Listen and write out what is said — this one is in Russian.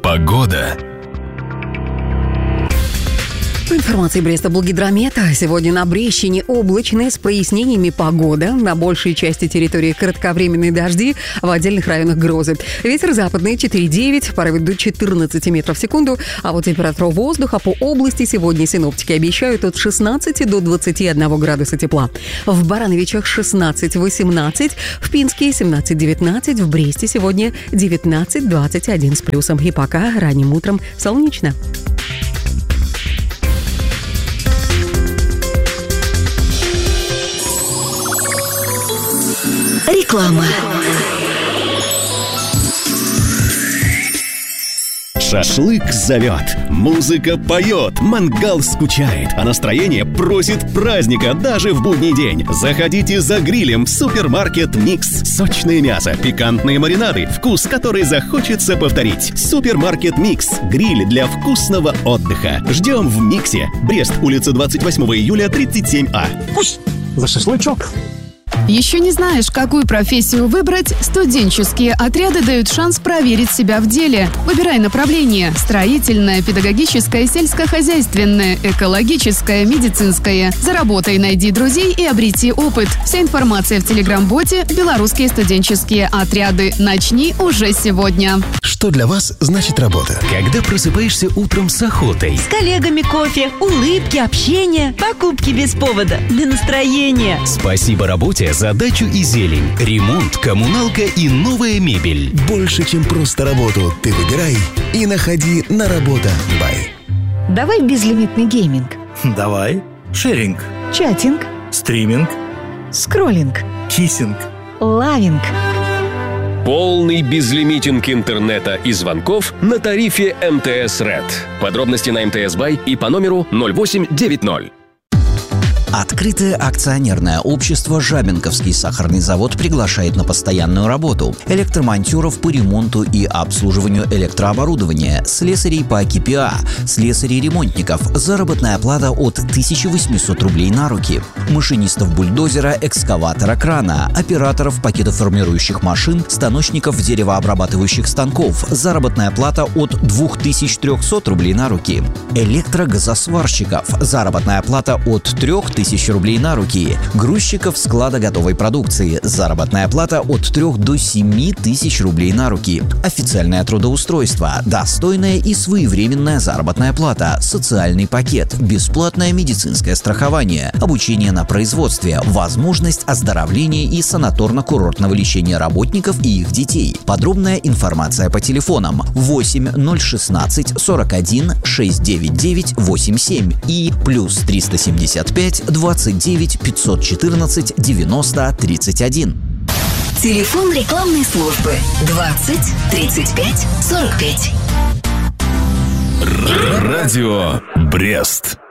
Погода. По информации Бреста-Булгидромета, сегодня на Брещине облачно с прояснениями погода. На большей части территории кратковременные дожди, в отдельных районах грозы. Ветер западный 4,9, порывы до 14 метров в секунду. А вот температура воздуха по области сегодня синоптики обещают от 16 до 21 градуса тепла. В Барановичах 16-18, в Пинске 17-19, в Бресте сегодня 19-21 с плюсом. И пока ранним утром солнечно. Реклама. Шашлык зовет, музыка поет, мангал скучает, а настроение просит праздника даже в будний день. Заходите за грилем в супермаркет «Микс». Сочное мясо, пикантные маринады, вкус, который захочется повторить. Супермаркет «Микс». Гриль для вкусного отдыха. Ждем в «Миксе». Брест, улица 28 июля, 37А. Пусть за шашлычок. Еще не знаешь, какую профессию выбрать? Студенческие отряды дают шанс проверить себя в деле. Выбирай направление: строительное, педагогическое, сельскохозяйственное, экологическое, медицинское. Заработай, найди друзей и обрети опыт. Вся информация в телеграм-боте «Белорусские студенческие отряды». Начни уже сегодня. Что для вас значит работа? Когда просыпаешься утром с охотой. С коллегами кофе, улыбки, общение, покупки без повода, для настроения. Спасибо работе, задачу и зелень, ремонт, коммуналка и новая мебель. Больше, чем просто работу, ты выбирай и находи на Работа Бай. Давай безлимитный гейминг. Давай. Шеринг. Чатинг. Стриминг. Скроллинг. Киссинг. Лавинг. Полный безлимитинг интернета и звонков на тарифе МТС Red. Подробности на МТС Бай и по номеру 0890. Открытое акционерное общество «Жабинковский сахарный завод» приглашает на постоянную работу электромонтёров по ремонту и обслуживанию электрооборудования, слесарей по КПА, слесарей-ремонтников, заработная плата от 1800 рублей на руки, машинистов бульдозера, экскаватора, крана, операторов пакетоформирующих машин, станочников деревообрабатывающих станков, заработная плата от 2300 рублей на руки, электрогазосварщиков, заработная плата от 3000 рублей на руки, грузчиков склада готовой продукции, заработная плата от 3 до 7 тысяч рублей на руки, официальное трудоустройство, достойная и своевременная заработная плата, социальный пакет, бесплатное медицинское страхование, обучение на производстве, возможность оздоровления и санаторно-курортного лечения работников и их детей. Подробная информация по телефонам 8 016 41 699 87 и плюс 375 29 514 90 31. Телефон рекламной службы 20 35 45. Радио Брест.